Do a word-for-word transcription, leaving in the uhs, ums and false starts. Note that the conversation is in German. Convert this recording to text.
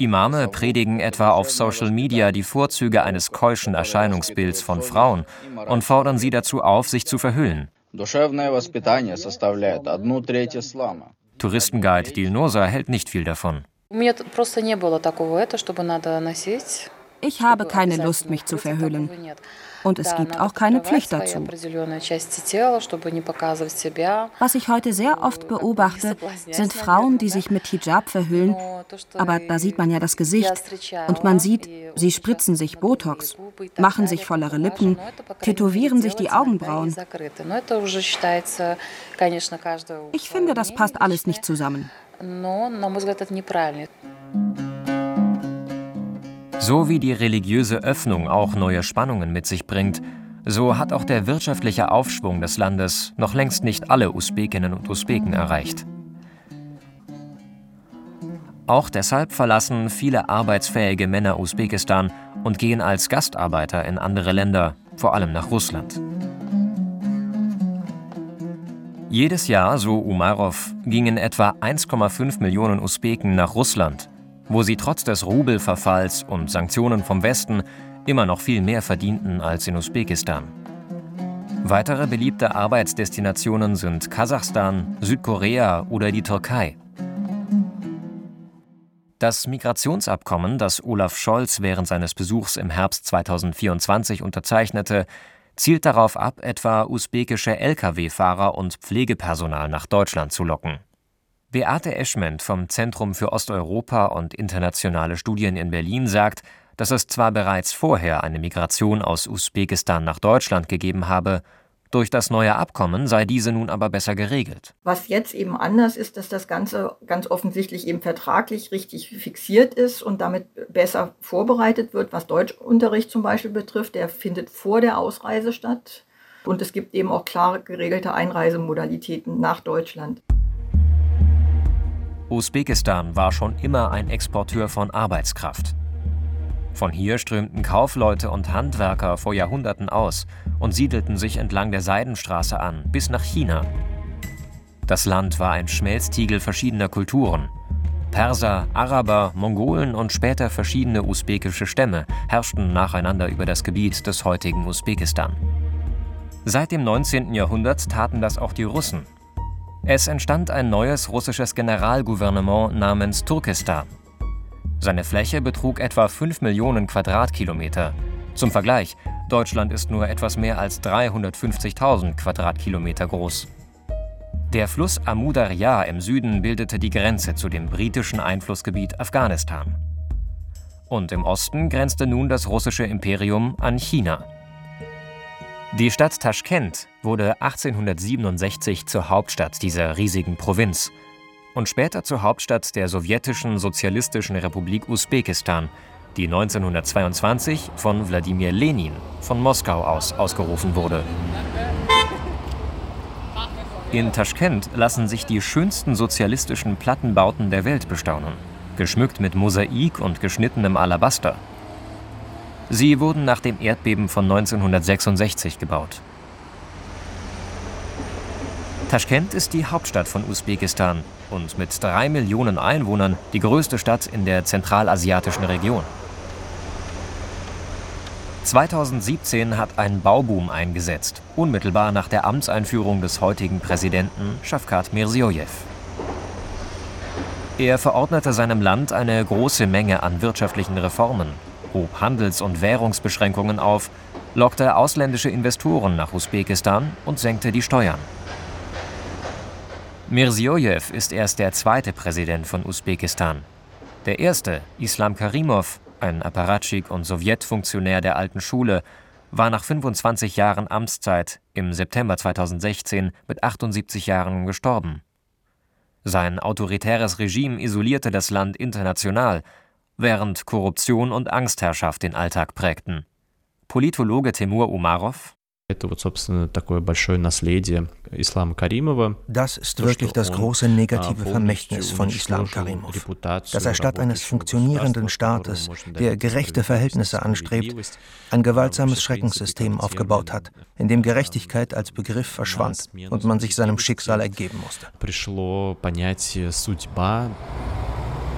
Imame predigen etwa auf Social Media die Vorzüge eines keuschen Erscheinungsbilds von Frauen und fordern sie dazu auf, sich zu verhüllen. Touristenguide Dilnosa hält nicht viel davon. Ich habe keine Lust, mich zu verhüllen. Und es gibt auch keine Pflicht dazu. Was ich heute sehr oft beobachte, sind Frauen, die sich mit Hijab verhüllen, aber da sieht man ja das Gesicht und man sieht, sie spritzen sich Botox, machen sich vollere Lippen, tätowieren sich die Augenbrauen. Ich finde, das passt alles nicht zusammen. So wie die religiöse Öffnung auch neue Spannungen mit sich bringt, so hat auch der wirtschaftliche Aufschwung des Landes noch längst nicht alle Usbekinnen und Usbeken erreicht. Auch deshalb verlassen viele arbeitsfähige Männer Usbekistan und gehen als Gastarbeiter in andere Länder, vor allem nach Russland. Jedes Jahr, so Umarov, gingen etwa eins Komma fünf Millionen Usbeken nach Russland, wo sie trotz des Rubelverfalls und Sanktionen vom Westen immer noch viel mehr verdienten als in Usbekistan. Weitere beliebte Arbeitsdestinationen sind Kasachstan, Südkorea oder die Türkei. Das Migrationsabkommen, das Olaf Scholz während seines Besuchs im Herbst zweitausendvierundzwanzig unterzeichnete, zielt darauf ab, etwa usbekische L K W-Fahrer und Pflegepersonal nach Deutschland zu locken. Beate Eschment vom Zentrum für Osteuropa und internationale Studien in Berlin sagt, dass es zwar bereits vorher eine Migration aus Usbekistan nach Deutschland gegeben habe, durch das neue Abkommen sei diese nun aber besser geregelt. Was jetzt eben anders ist, dass das Ganze ganz offensichtlich eben vertraglich richtig fixiert ist und damit besser vorbereitet wird, was Deutschunterricht zum Beispiel betrifft. Der findet vor der Ausreise statt. Und es gibt eben auch klar geregelte Einreisemodalitäten nach Deutschland. Usbekistan war schon immer ein Exporteur von Arbeitskraft. Von hier strömten Kaufleute und Handwerker vor Jahrhunderten aus und siedelten sich entlang der Seidenstraße an, bis nach China. Das Land war ein Schmelztiegel verschiedener Kulturen. Perser, Araber, Mongolen und später verschiedene usbekische Stämme herrschten nacheinander über das Gebiet des heutigen Usbekistan. Seit dem neunzehnten Jahrhundert taten das auch die Russen. Es entstand ein neues russisches Generalgouvernement namens Turkestan. Seine Fläche betrug etwa fünf Millionen Quadratkilometer. Zum Vergleich, Deutschland ist nur etwas mehr als dreihundertfünfzigtausend Quadratkilometer groß. Der Fluss Amu Darya im Süden bildete die Grenze zu dem britischen Einflussgebiet Afghanistan. Und im Osten grenzte nun das russische Imperium an China. Die Stadt Taschkent wurde achtzehnhundertsiebenundsechzig zur Hauptstadt dieser riesigen Provinz und später zur Hauptstadt der sowjetischen Sozialistischen Republik Usbekistan, die neunzehnhundertzweiundzwanzig von Wladimir Lenin von Moskau aus ausgerufen wurde. In Taschkent lassen sich die schönsten sozialistischen Plattenbauten der Welt bestaunen, geschmückt mit Mosaik und geschnittenem Alabaster. Sie wurden nach dem Erdbeben von neunzehnhundertsechsundsechzig gebaut. Taschkent ist die Hauptstadt von Usbekistan und mit drei Millionen Einwohnern die größte Stadt in der zentralasiatischen Region. zweitausendsiebzehn hat ein Bauboom eingesetzt, unmittelbar nach der Amtseinführung des heutigen Präsidenten Shavkat Mirziyoyev. Er verordnete seinem Land eine große Menge an wirtschaftlichen Reformen, hob Handels- und Währungsbeschränkungen auf, lockte ausländische Investoren nach Usbekistan und senkte die Steuern. Mirziyoyev ist erst der zweite Präsident von Usbekistan. Der erste, Islam Karimov, ein Apparatschik und Sowjetfunktionär der alten Schule, war nach fünfundzwanzig Jahren Amtszeit im September zweitausendsechzehn mit achtundsiebzig Jahren gestorben. Sein autoritäres Regime isolierte das Land international, während Korruption und Angstherrschaft den Alltag prägten. Politologe Temur Umarov: Das ist wirklich das große negative Vermächtnis von Islam Karimov, dass er statt eines funktionierenden Staates, der gerechte Verhältnisse anstrebt, ein gewaltsames Schreckenssystem aufgebaut hat, in dem Gerechtigkeit als Begriff verschwand und man sich seinem Schicksal ergeben musste.